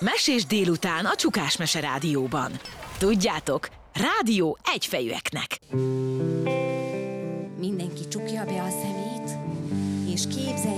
Mesés délután a Csukás Mese Rádióban. Tudjátok, rádió egyfejűeknek. Mindenki csukja be a szemét, és képzelje